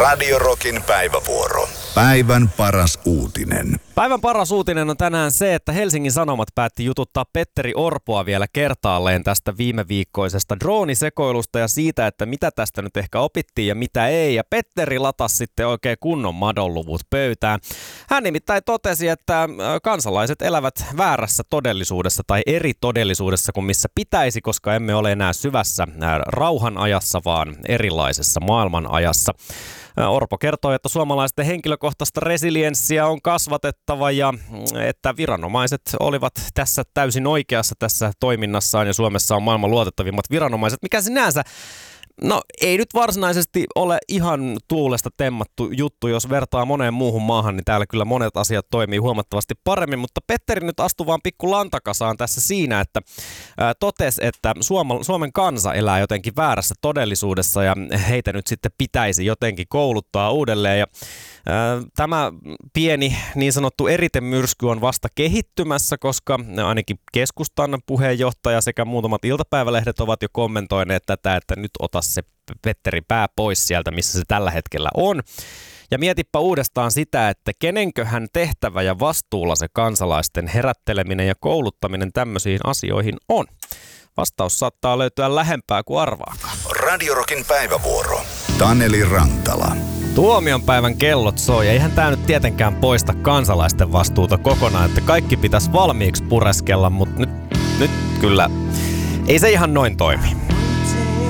Radio Rockin päivävuoro. Päivän paras uutinen. Päivän paras uutinen on tänään se, että Helsingin Sanomat päätti jututtaa Petteri Orpoa vielä kertaalleen tästä viime viikkoisesta droonisekoilusta ja siitä, että mitä tästä nyt ehkä opittiin ja mitä ei. Ja Petteri latasi sitten oikein kunnon madonluvut pöytään. Hän nimittäin totesi, että kansalaiset elävät väärässä todellisuudessa tai eri todellisuudessa kuin missä pitäisi, koska emme ole enää syvässä rauhan ajassa, vaan erilaisessa maailman ajassa. Orpo kertoi, että suomalaisten henkilökohtaista resilienssiä on kasvatettava ja että viranomaiset olivat tässä täysin oikeassa tässä toiminnassaan ja Suomessa on maailman luotettavimmat viranomaiset, mikä sinänsä ei nyt varsinaisesti ole ihan tuulesta temmattu juttu, jos vertaa moneen muuhun maahan, niin täällä kyllä monet asiat toimii huomattavasti paremmin, mutta Petteri nyt astui vaan pikku lantakasaan tässä siinä, että totesi, että Suomen kansa elää jotenkin väärässä todellisuudessa ja heitä nyt sitten pitäisi jotenkin kouluttaa uudelleen ja tämä pieni niin sanottu eritemyrsky on vasta kehittymässä, koska ainakin keskustan puheenjohtaja sekä muutamat iltapäivälehdet ovat jo kommentoineet tätä, että nyt ota se Petteri pää pois sieltä, missä se tällä hetkellä on. Ja mietipä uudestaan sitä, että kenenköhän tehtävä ja vastuulla se kansalaisten herätteleminen ja kouluttaminen tämmöisiin asioihin on. Vastaus saattaa löytyä lähempää kuin arvaakaan. Radio Rockin päivävuoro. Taneli Rantala. Tuomionpäivän kellot soi ja eihän tää nyt tietenkään poista kansalaisten vastuuta kokonaan, että kaikki pitäisi valmiiksi pureskella, mutta nyt kyllä ei se ihan noin toimi.